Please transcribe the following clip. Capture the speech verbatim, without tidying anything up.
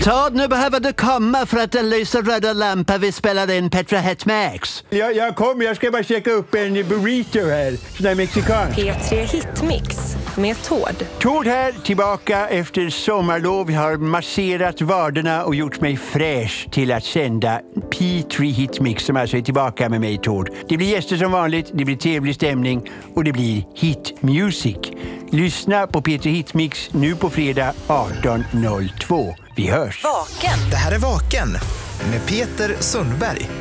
Todd, nu behöver du komma för att den lyser röda lampa vi spelar in Petra Hitmix. Ja, jag kommer. Jag ska bara checka upp en burrito här. Sån där mexikan. P tre Hitmix med Todd. Todd här, tillbaka efter sommarlov. Jag har masserat vaderna och gjort mig fräsch till att sända P tre Hitmix som alltså är tillbaka med mig, Todd. Det blir gäster som vanligt, det blir trevlig stämning och det blir hit music. Lyssna på P tre Hitmix nu på fredag arton noll två. Vi hörs. Vaken. Det här är Vaken med Peter Sundberg.